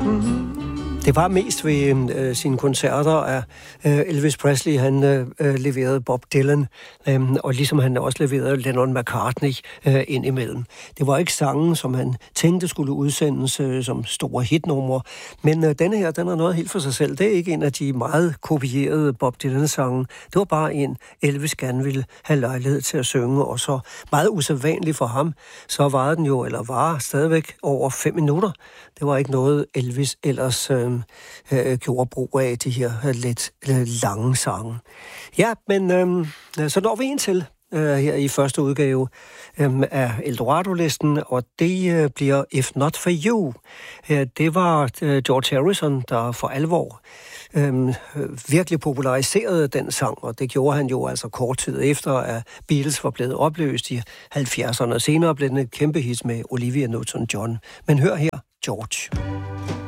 Det var mest ved sine koncerter, at Elvis Presley han leverede Bob Dylan, og ligesom han også leverede Lennon McCartney ind imellem. Det var ikke sangen, som han tænkte skulle udsendes som store hitnumre, men denne her, den er noget helt for sig selv. Det er ikke en af de meget kopierede Bob Dylan-sange. Det var bare en, Elvis gerne ville have lejlighed til at synge, og så meget usædvanligt for ham, så varede den jo, eller var stadigvæk over 5 minutter. Det var ikke noget, Elvis ellers gjorde brug af, de her lidt lange sange. Ja, men så når vi en til her i første udgave af Eldorado-listen, og det bliver If Not For You. Det var George Harrison, der for alvor virkelig populariserede den sang, og det gjorde han jo altså kort tid efter, at Beatles var blevet opløst i 70'erne, og senere blev den et kæmpe hit med Olivia Newton-John. Men hør her, George.